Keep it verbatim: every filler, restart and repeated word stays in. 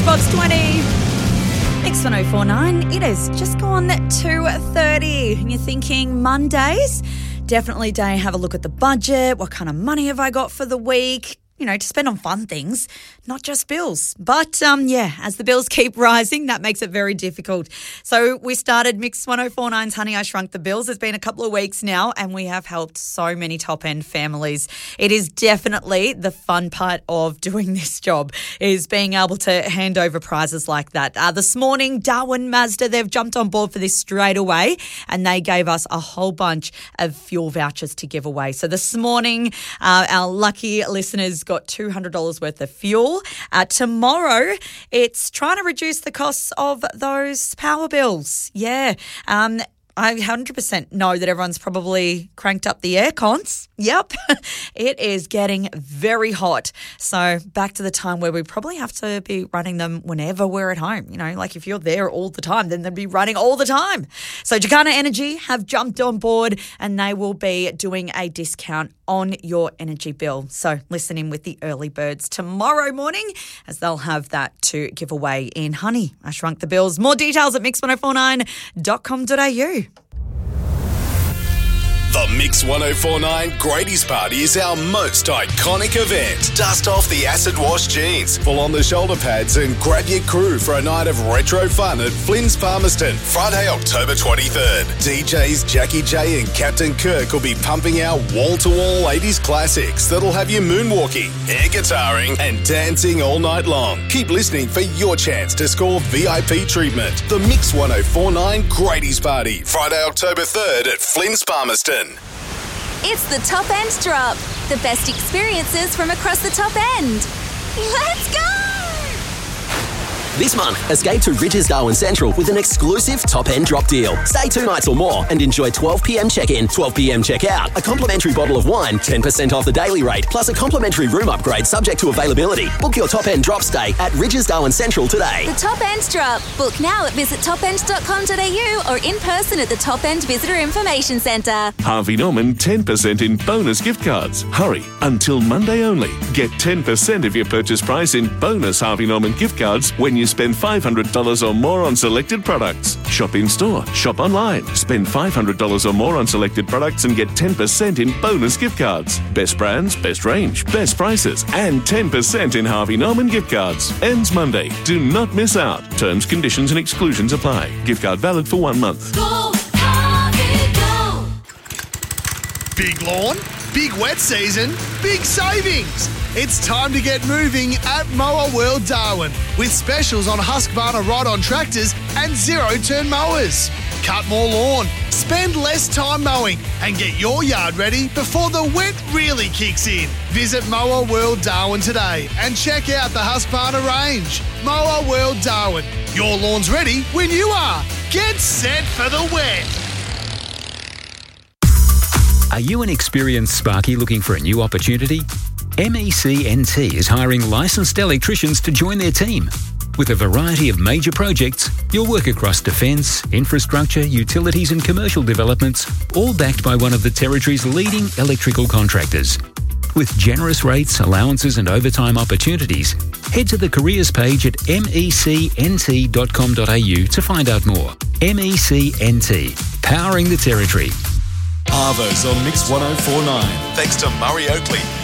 Box twenty. Mix one oh four point nine. It is just gone two thirty. And you're thinking Mondays? Definitely day. Have a look at the budget. What kind of money have I got for the week? You know, to spend on fun things, not just bills. But, um, yeah, as the bills keep rising, that makes it very difficult. So we started Mix one oh four point nine's Honey, I Shrunk the Bills. It's been a couple of weeks now, and we have helped so many top-end families. It is definitely the fun part of doing this job, is being able to hand over prizes like that. Uh, this morning, Darwin Mazda, they've jumped on board for this straight away, and they gave us a whole bunch of fuel vouchers to give away. So this morning, uh, our lucky listeners got two hundred dollars worth of fuel. Uh, tomorrow, it's trying to reduce the costs of those power bills. Yeah. Um, I one hundred percent know that everyone's probably cranked up the air cons. Yep, it is getting very hot. So back to the time where we probably have to be running them whenever we're at home. You know, like if you're there all the time, then they'd be running all the time. So Jacana Energy have jumped on board and they will be doing a discount on your energy bill. So listen in with the early birds tomorrow morning as they'll have that to give away in Honey, I Shrunk the Bills. More details at mix one oh four nine dot com dot a u. The Mix one oh four point nine Grady's Party is our most iconic event. Dust off the acid wash jeans, pull on the shoulder pads and grab your crew for a night of retro fun at Flynn's Palmerston, Friday, October twenty-third. D Js Jackie J and Captain Kirk will be pumping out wall-to-wall eighties classics that'll have you moonwalking, air guitaring and dancing all night long. Keep listening for your chance to score V I P treatment. The Mix one oh four point nine Grady's Party, Friday, October third at Flynn's Palmerston. It's the Top End Drop. The best experiences from across the top end. Let's go! This month, escape to Ridges Darwin Central with an exclusive top-end drop deal. Stay two nights or more and enjoy twelve p.m. check-in, twelve p.m. check-out, a complimentary bottle of wine, ten percent off the daily rate, plus a complimentary room upgrade subject to availability. Book your top-end drop stay at Ridges Darwin Central today. The Top End Drop. Book now at visit top end dot com dot a u or in person at the Top End Visitor Information Centre. Harvey Norman ten percent in bonus gift cards. Hurry, until Monday only. Get ten percent of your purchase price in bonus Harvey Norman gift cards when you spend five hundred dollars or more on selected products. Shop in store, shop online. Spend five hundred dollars or more on selected products and get ten percent in bonus gift cards. Best brands, best range, best prices, and ten percent in Harvey Norman gift cards. Ends Monday. Do not miss out. Terms, conditions and exclusions apply. Gift card valid for one month. Go, Harvey, go! Big lawn, big wet season, big savings. It's time to get moving at Mower World Darwin with specials on Husqvarna ride-on tractors and zero-turn mowers. Cut more lawn, spend less time mowing and get your yard ready before the wet really kicks in. Visit Mower World Darwin today and check out the Husqvarna range. Mower World Darwin. Your lawn's ready when you are. Get set for the wet. Are you an experienced Sparky looking for a new opportunity? M E C N T is hiring licensed electricians to join their team. With a variety of major projects, you'll work across defence, infrastructure, utilities and commercial developments, all backed by one of the Territory's leading electrical contractors. With generous rates, allowances and overtime opportunities, head to the careers page at mec n t dot com dot a u to find out more. M E C N T, powering the Territory. Arvo's on Mix one oh four point nine. Thanks to Murray Oakley.